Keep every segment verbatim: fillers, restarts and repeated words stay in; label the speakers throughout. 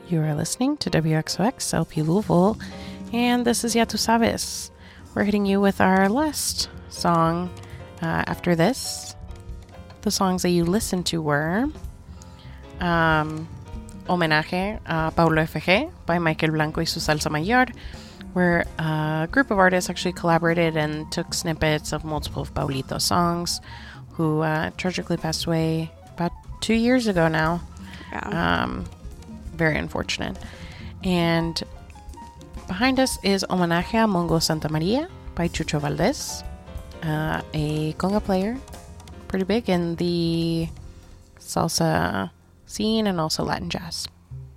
Speaker 1: You are listening to W X O X L P Louisville, and this is Ya Tu Sabes. We're hitting you with our last song uh, after this. The songs that you listened to were um, Homenaje a Paulo F G by Michael Blanco y su Salsa Mayor, where a group of artists actually collaborated and took snippets of multiple of Paulito's songs, who uh, tragically passed away about two years ago now. Yeah. Um, very unfortunate. And behind us is Homenaje a Mongo Santa Maria by Chucho Valdez, uh, a conga player, pretty big in the salsa scene and also Latin jazz.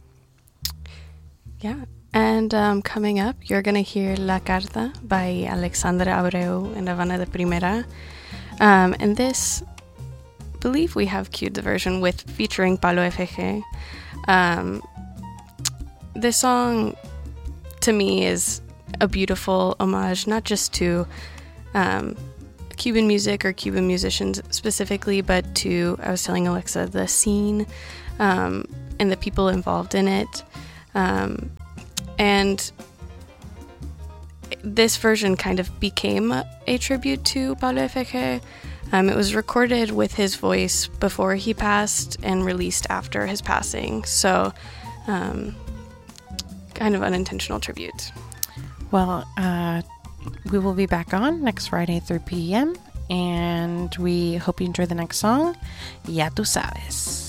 Speaker 2: Yeah. And um, coming up, you're going to hear La Carta by Alexandra Abreu and Havana de Primera. Um, and this, I believe we have queued the version with featuring Paulo F G. Um, this song, to me, is a beautiful homage, not just to um, Cuban music or Cuban musicians specifically, but to, I was telling Alexa, the scene um, and the people involved in it. Um, and this version kind of became a tribute to Paulo F G. Um, it was recorded with his voice before he passed and released after his passing. So, um, kind of unintentional tribute.
Speaker 1: Well, uh, we will be back on next Friday, three p.m. And we hope you enjoy the next song, Ya Tu Sabes.